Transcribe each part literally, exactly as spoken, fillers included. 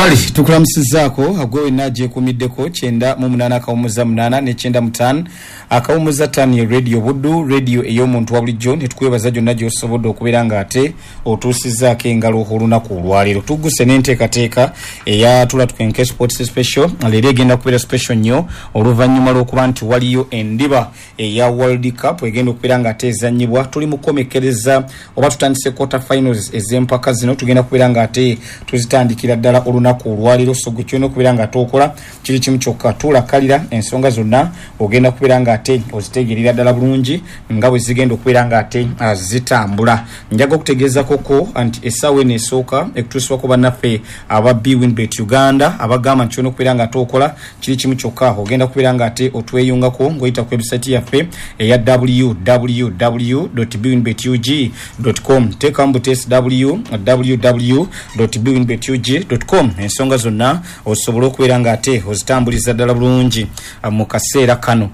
Kali tukulamusizaako agwewe naje kumiddeko kyenda mu munana akawumuza munana ne kyenda mutano akawumuza tani radio buddu radio ey'omuntu wa bulijjo ne tukwebaza gyonna gy'osobodde okubeera nga ate otuusizaako engalo olunaku olwaleero tugguse n'enteekateeka eya tula tukwenke sports special leero egenda kubeera special nnyo oluvannyuma lw'okuba nti waliyo endiba eya world cup egenda okubeera nga ate ezannyibwa tuli mu kukomekkereza oba tutandise quarter finals ez'empaka zino tugenda kubeera nga ate tuzitandikira ddala olunaku olwaleero so gwe kyona okubeera nga tookola kiri kimu kyokka tuulakalira ensonga zonna ogenda kubeera nga ate ozitegeerera ddala bulungi nga bwe zigenda okubeera nga ate zitambula. Njaga okutegeezako ko anti essaawa eno esooka ekutuusibwako bannaffe aba bwinbet Uganda abagamba nti kyona okubeera nga tookola kiri kimu kyokka ogenda kubeera nga ate otweyungako ng'oyita ku website yaffe eya w w w dot bwinbet u g dot com teekamu butesi w w w dot bwinbet u g dot com ensonga zonna osobola okubeera nga ate ozitambuliza ddala bulungi mu kaseera kano.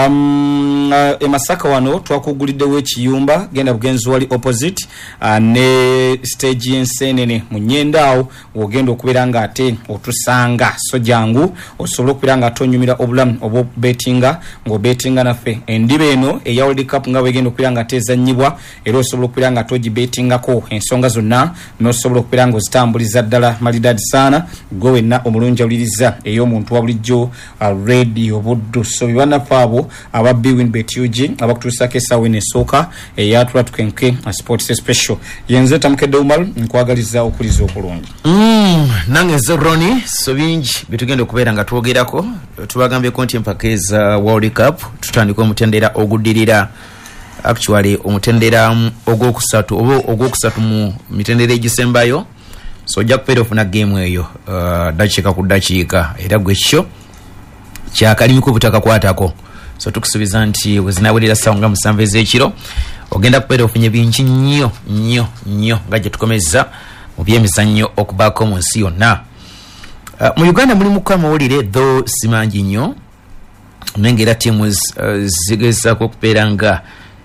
Um, uh, e Masaka wano twakuguliddewo ekiyumba genda bugenzi wali opposite uh, ne stage y'ensenene mu Nnyendaawo wogenda okubeera nga ate otusanga so jangu osobola okubeera nga tonyumira obulamu oba betinga ng'obetinga naffe endiba eno eya World Cup nga bwegenda okubeera nga tezannyibwa era osobola okubeera nga togibetingako ensonga zonna n'osobola okubeera nga ozitambuliza ddala malidadi sana gwe wenna omulungi awuliriza ey'omuntu wa bulijjo uh, radio buddu so bibannaffe abo aba bwinbet U G abakutuusako essaawa eno esooka eyatula tukenke sports special yenze tamukedde Umar nkwagaliza okuliza okulungi. Mm, nange nze Ronnie so bingi bitugenda okubeera nga twogerako tubagambyeko nti empaka eza World Cup tutandika omutendera oguddirira actually omutendera ogwokusatu oba ogwokusatu mu mitendera egisembayo so ojja kubeera ofuna game eyo uh, dakiika ku dakiika era gwe kyo kyakalimiku butakakwatako so tukusubiza nti wezinawulira ssaawa nga musanvu ez'ekiro ogenda kubeera ofunye bingi nnyo nnyo nnyo nga gye tukomeza mu byemizannyo okubaako mu nsi yonna. Uh, mu Uganda mulimu ko amawulire tho simangi nnyo naye era ttiimu uh, zigezaako okubeera nga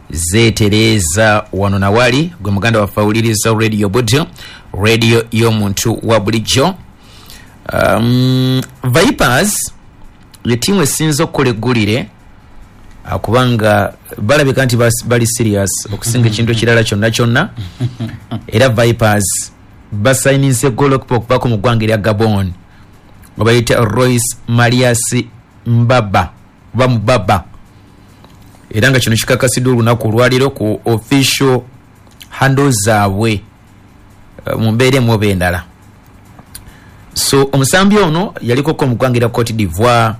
zeetereeza wano na wali gwe muganda waffe awuliriza radio buddu radio y'omuntu wa bulijjo. Um, Vipers ye ttiimu esinza okukola eggulire kubanga balabika nti bali serious okusinga ekintu ekirala kyonna kyonna era Vipers basayinise golo okubaako mu ggwanga erya Gabon nga bayita Royce Marias Mbaba oba Mubaba era nga kino kikakasiddwa olunaku olwaliro ku official handle zaabwe mu mbeera emu oba endala. So omusambi ono yalikoko mu ggwanga erya Cote d'Ivoire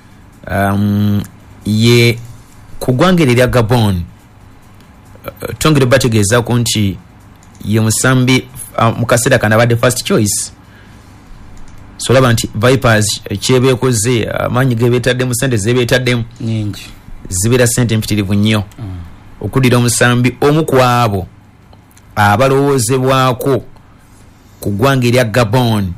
um, ye ku ggwanga erya Gabon uh, tongere bategeezaako nti ye musambi uh, mu kaseera kano abadde first choice so olaba nti Vipers kyebeekoze amaanyi uh, gebeetaddemu sente zebeetaddemu nyingi zibeera sente mpitirivu nnyo mm. okuddira omusambi omu ku abo abalowoozebwako ku ggwanga erya Gabon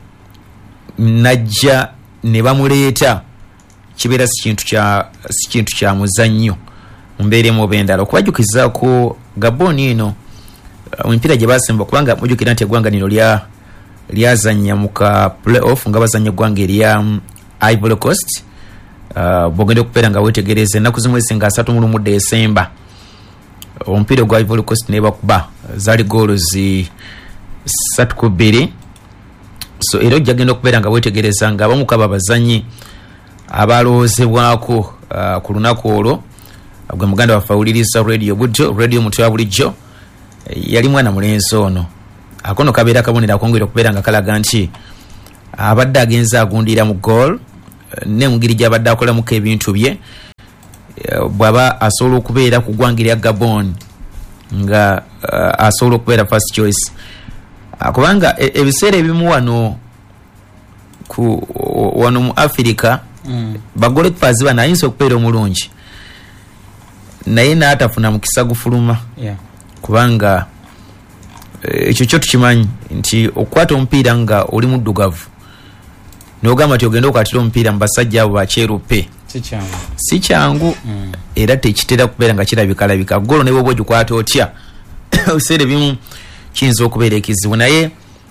najja ne bamuleeta kibeera si kintu kya si kintu kya muzannyo mu mbeera emu oba endala okubajjukizaako Gabon eno emipiira gye basemba kubanga mujjukira nti eggwanga lino lya lyazannya mu ka playoff nga bazannya eggwanga erya um, Ivory Coast uh, bwogenda okubeera nga weetegereza ennaku zimu ezisinga asatu mu lumu Desemba omupiira ogwa Ivory Coast ne bakuba zaali goolo zi ssatu ku bbiri so era ojja genda okubeera nga weetegereza nga abamu kaba bazannyi abalowoozebwako uh, ku lunaku olwo gwe muganda waffe awuliriza radio buddu radio omuntu wa bulijjo yali mwana mulenzi ono akono kabeera kabonera akwongera okubeera nga kalaga nti abadde agenza agundira mu goal ne mugiri gy'abadde akolamuko ebintu bye bw'aba asobola okubeera ku ggwanga erya Gabon nga uh, asobola okubeera first choice kubanga ebiseera ebimu wano ku wano mu Africa mm. bagole kupazi bana ayinza okubeera omulungi naye n'atafuna mukisa gufuluma yeah. kubanga ekyo kyo tukimanyi nti okwata omupiira nga oli muddugavu n'ogamba nti ogenda okwatira omupiira mu basajja abo bakyeruppe si kyangu mm. era tekitera kubeera nga kirabikalabika golo ne bwoba ogikwata otya ebiseera ebimu kiyinza okubeera ekizibu naye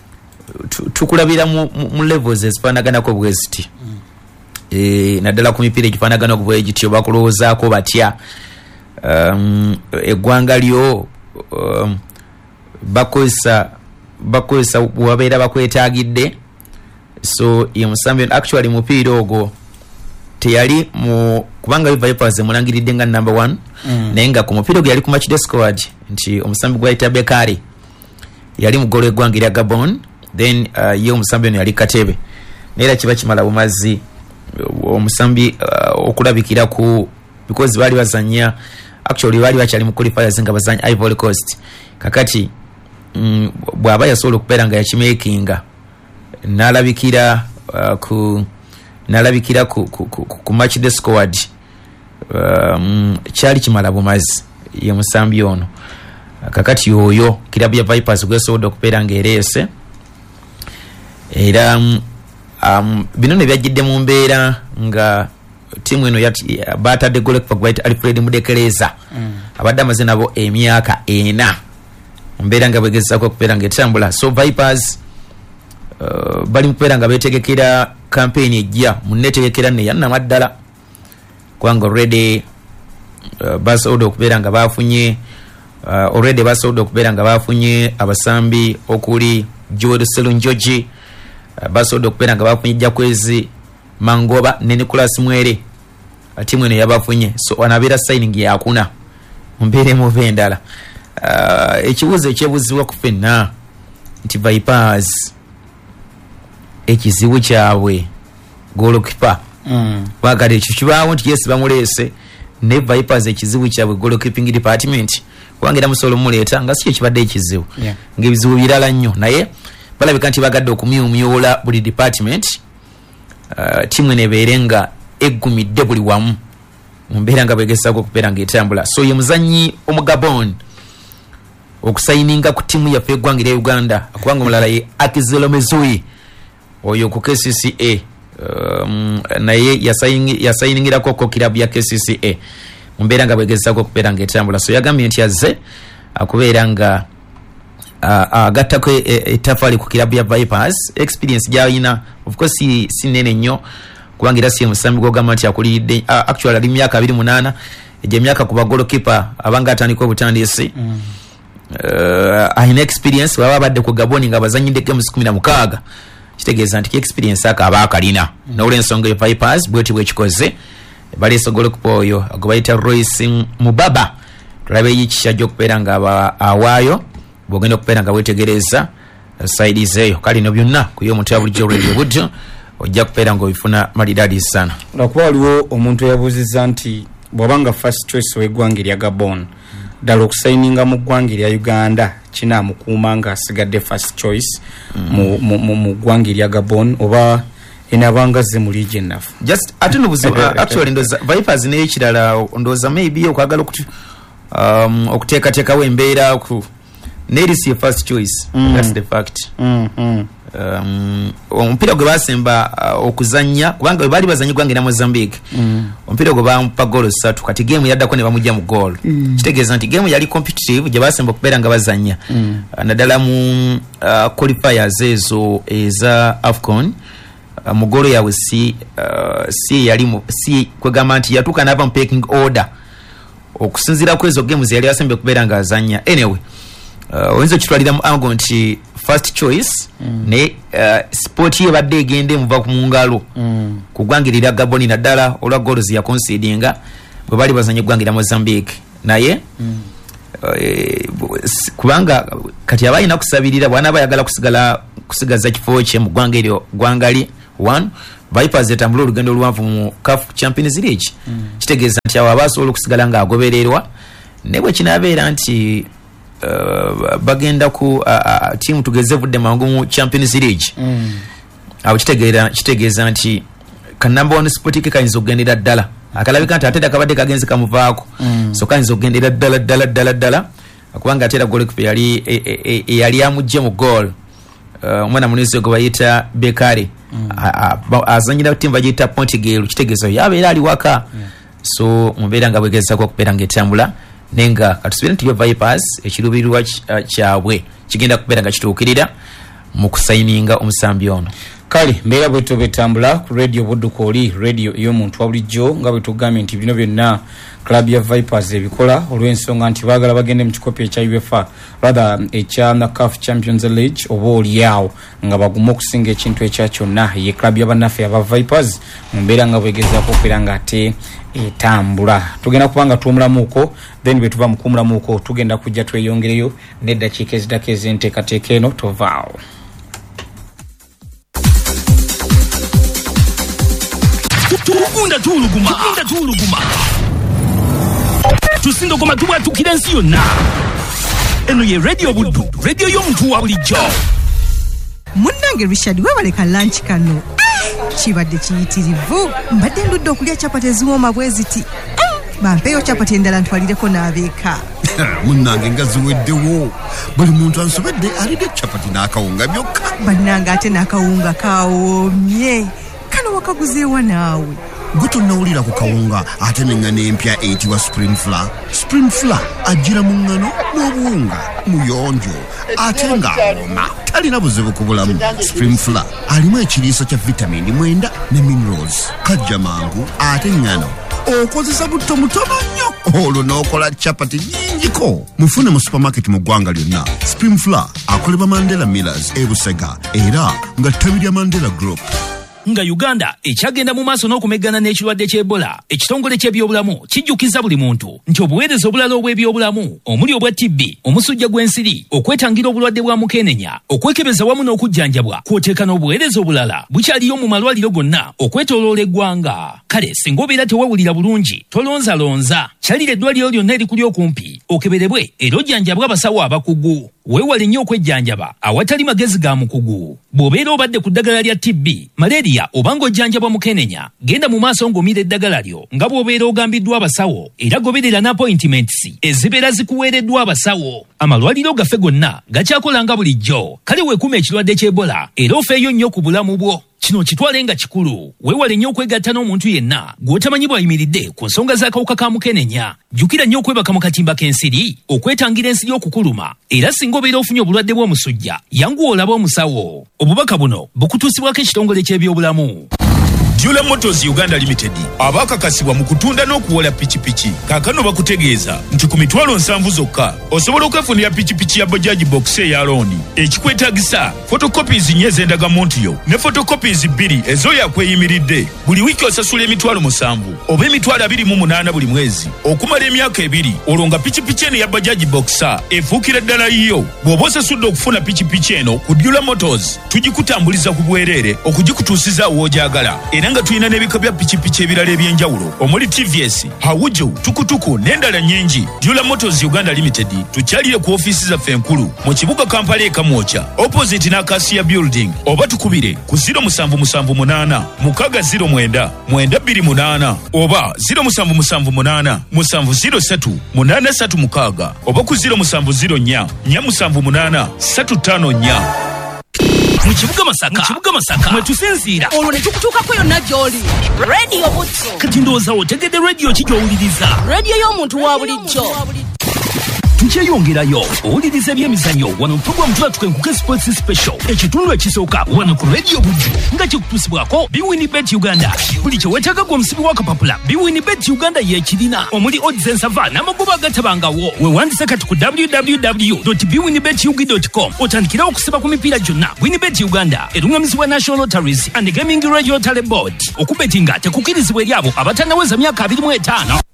tukulabira mu, mu levels ezifaanaganako bweziti mm. e, naddala ku mipiira egifaanaganako bwegityo bakulowoozaako batya um, eggwanga lyo um, bakozesa bakozesa bwabeera bakwetaagidde so ye musambi actually mupiira ogwo teyali mu kubanga Vipers emulangiridde nga number one mm. naye nga ku mupiira ogwo yali ku match day squad nti omusambi gwayita Bekari yali mu golo eggwanga erya Gabon then uh, ye omusambi ono yali Katebe neera kiba kimala bumazi omusambi uh, okulabikira ku because bali bazanya actually bali bakyali mu qualifiers nga bazanya Ivory Coast kakati mm, bwaba yasobola okubeera nga yakimakinga nalabikira uh, ku nalabikira ku, ku, ku, ku match the squad um, kyali kimala bumazi ye musambi ono kakati yoyo kirabu ya Vipers gwesobola okubeera nga ereese era um, bino ne byajjidde mu mbeera nga timu eno batadde gole kuva gwaita Alfred Mudekereza mm. abadde amaze nabo emyaka ena mbeera nga bwegezaako okubeera nga etambula so Vipers uh, bali mu kubeera nga beetegekera campaign ejja munnetegekera ne yannamaddala kubanga already uh, basobola okubeera nga bafunye uh, already basobola okubeera nga bafunye abasambi okuli Joel Selunjoji uh, basobola okubeera nga bafunye Jakwezi Mangoba ne Nicholas Mwere timu eno yabafunye so anabeera signing yakuna mumbeere mu vendala uh, ekibuzo ekyebuzibwa ku ffenna nti Vipers ekizibu kyabwe goalkeeper mm. wakati ekyo kibaawo nti yes bamuleese ne Vipers ekizibu kyabwe goalkeeping department kubangira musolo muleeta nga si ekibadde ekizibu yeah. ng'ebizibu birala nnyo naye balabika nti bagadde okumyumyola buli department uh, timu eno ebeere nga eggumidde buli wamu mumbeera nga bwegezaako okubeera ng'etambula so ye muzannyi omugabon okusayininga ku timu yaffe eggwanga erya Uganda kubanga omulala ye Akizelo Mezui oyo ku K C C A um, naye yasayiningirako ko kirabu ya K C C A mumbeera nga bwegezaako okubeera ng'etambula so yagambye nti azze akubeera nga agattako uh, ettafali ku kirabu ya Vipers experience gy'alina of course si, si nene nnyo kubanga era si musambi gw'ogamba nti akulidde uh, actually ali myaka abiri munaana egyo emyaka ku bagolokipa abanga atandika obutandisi mm. uh, alina experience baba badde ku Gabon nga bazanyidde games kumi na mukaaga kitegeeza nti experience akaba akalina mm. n'olw'ensonga ya Vipers bweti bwekikoze baleese golokipa oyo ago bayita Royce Mubaba tulabe yikishajja okubeera nga awaayo bwogenda okubeera nga wetegereza saidi zeeyo kale no byonna ku y'omuntu ya bulijjo Radio Budjo ojja kubeera nga obifuna malidadi sana lwakuba waliwo omuntu eyabuuzizza nti bw'obanga first choice w'eggwanga erya Gabon ddala okusayininga mu ggwanga erya Uganda kinaamukuuma nga asigadde first choice mm. mu ggwanga erya Gabon oba enabanga ze mu region nafu just ate nobuzibu actually ndoza Vipers naye kirala ndoza maybe okwagala okutu um, okuteekateekawo embeera ku Neri si first choice mm. that's the fact mm -hmm. um, omupiira gwe basemba uh, okuzanya kubanga bali bazanyi gwange na Mozambique mm. omupiira gwe bampa goal ssatu kati game yaddako ne bamujja mu goal mm. kitegeeza nti game yali competitive gye basemba okubeera nga bazanya mm. uh, naddala mu uh, qualifiers ezo eza AFCON uh, mu goal yawe si uh, si yali mu si kwegamba nti yatuuka n'ava mu pecking order okusinziira ku ezo games yali asemba okubeera nga azanya anyway Uh, wenzo kitwalira mu ango nti first choice mm. ne uh, sport ye badde egende muva ku mungalo mm. kugwangirira Gabon naddala olwa goals ya concedinga bwe bali bazanye gwangira Mozambique naye mm. uh, kubanga kati abayina kusabirira bwana bayagala kusigala kusigaza kifo kye mu gwanga eryo gwangali one Vipers etambula olugendo oluwanvu mu C A F Champions League mm. kitegeeza nti abo abasobola okusigala nga agobererwa ne bwe kinabeera nti Uh, bagenda ku uh, uh, team tugeze vudde mangu mu Champions League mm. awo kitegeera kitegeeza nti ka number one sport ke kayinza okugendera ddala akalabika nti atedda kabadde kagenze kamuvaako mm. so kayinza okugendera ddala ddala ddala ddala kubanga atera goalkeeper yali e, e, e, e, yali amujje mu goal omwana uh, munisi gwe bayita Bekari mm. azanyira timu bagiyita Pontigelu kitegeeza yabeera ali waka yeah. so mubeera nga bwegezaako okubeera ng'etambula nenga katusubire nti yo Vipers ekirubirirwa kyabwe kigenda kubeera nga kituukirira mu kusayininga omusambi ono. Kale mbeera bweto betambula ku radio Budduko oli radio ey'omuntu wa bulijjo nga bwe tugambye nti bino byonna club ya Vipers ebikola olw'ensonga nti baagala bagende mu kikopo ekya UEFA rather ekya na C A F Champions League oba oliawo nga baguma okusinga ekintu ekya kyonna ye club y'abannaffe aba Vipers mu mbeera nga bwegezaako okubeera nga ate etambula. Tugenda kubanga tuwumulamuuko then bwe tuva mu kuwumulamuuko tugenda kujja tweyongereyo n'eddakiika ezidako ez'enteekateeka eno tovaawo. Tukunda tuluguma tukunda tuluguma tusindo koma tuba tukirensi yonna eno ye radio Buddu radio y'omuntu wa bulijjo. Munnange Richard webaleka lunch kano kibadde kiyitirivu mbadde ndudde okulya chapati eziwooma bwe ziti bampeeyo chapati endala ntwalireko n'abeeka. Munnange nga ziweddewo buli muntu ansobedde alidde chapati n'akawunga byokka. Bannange ate n'akawunga kawoomye kano wakaguzeewa naawe. Gutunawulira ku kawunga ate n'engano empya eyitibwa Spring Flour. Spring Flour ajjira mu ngano n'obuwunga muyonjo ate ng'awooma talina buzibu ku bulamu. Spring Flour alimu ekiriisa kya vitamini mwenda ne minerals kajja mangu ate ngano okozesa butto mutono nnyo olwo n'okola chapati nnyingiko. Mufune mu supermarket mu ggwanga lyonna. Spring Flour akolebwa Mandela Millers e Busega era nga ttabi lya Mandela Group. Nga Uganda ekyagenda mu maaso n'okumegana n'ekirwadde ky'Ebola, ekitongole ky'ebyobulamu kijjukiza buli muntu nti obuweereza obulala obw'ebyobulamu omuli obwa T B, omusujja gw'ensiri, okwetangira obulwadde bwa mukenenya, okwekebeza wamu n'okujjanjabwa kw'oteeka n'obuweereza obulala bukyaliyo mu malwaliro gonna okwetooloola eggwanga. Kale singa obeera tewawulira bulungi tolonzalonza, kyalira eddwaliro lyonna erikuli okumpi okeberebwe era ojjanjabwe abasawo abakugu. Weewale nnyo okwejjanjaba awatali magezi ga mukugu. Bw'obeera obadde ku ddagala lya T B, malaria obanga ojjanjabwa mukenenya, genda mu maaso ng'omira eddagala lyo nga bw'obeera ogambiddwa abasawo era goberera n'appointments ezibeera zikuweereddwa abasawo. Amalwaliro gaffe gonna gakyakola nga bulijjo. Kale weekuuma ekirwadde ky'Ebola era ofeeyo nnyo ku bulamu bwo. Kino kitwale nga kikulu. Weewale nnyo okwegatta n'omuntu yenna gw'otamanyi bw'ayimiridde ku nsonga z'akawuka ka mukenenya. Jjukira nnyo okwebaka mu katimba k'ensiri, okwetangira ensiri okukuluma, era singa obeera ofunye obulwadde bw'omusujja yanguwa olabe omusawo. Obubaka buno bukutuusibwako ekitongole ky'ebyobulamu. Jula Motors Uganda Limited abakakasibwa mu kutunda n'okuwola pikipiki. Kaakano bakutegeeza nti ku mitwalo nsanvu zokka osobola okwefunira pikipiki ya Bajaj Box eya looni ekikwetaagisa photocopies nnyo ez'endagamuntu yo ne photocopies bbiri ez'oyakweyimiridde. Buli wiiki osasula emitwalo musanvu oba emitwalo abiri mu munaana buli mwezi okumala emyaka ebiri. Olwo nga pikipiki eno ya Bajaj Box efuukira ddala yiyo. Bw'oba osasudde okufuna pikipiki eno ku Jula Motors tugikutambuliza ku bwereere okugikutuusiza w'ogyagala. Era nga tulina n'ebika bya pikipiki ebirala eby'enjawulo omuli T V S, Hawuju, Tukutuku n'endala nnyingi. Jula Motors Uganda Limited tukyalire ku ofiisi zaffe enkulu mu kibuga Kampala e Kamwocha opposite n'Acacia Building, oba tukubire ku zero musanvu musanvu munaana mukaaga zero mwenda mwenda bbiri munaana oba zero musanvu musanvu munaana musanvu zero ssatu munaana ssatu mukaaga oba ku zero musanvu zero nnya nnya musanvu munaana ssatu ttaano nnya. Mukibuga Masaka Mukibuga Masaka mwe tusinziira olwo ne tukutuukako yonna gy'oli. Radio Buddu kati ndowooza otegedde radio ki gy'owuliriza? radio y'omuntu wa bulijjo. Tukyeyongerayo owuliriza ebyemizannyo wano program tulatukenkuke sports special ekitundu ekisooka wano ku radio Buddu nga kikutuusibwako Bwinibet Uganda. Buli kye weetaaga gw'omusibi w'akapapula Bwinibet Uganda yeekirina omuli odds ensava n'amagoba agatabangawo. Weewandise kati ku w w w dot bwinibet ug dot com otandikira okusiba ku mipiira gyonna. Bwinibet Uganda erungamizibwa National Lotteries and Gaming Radio Tele Board. Okubetinga tekukirizibwa eri abo abatannaweza myaka abiri mu etaano.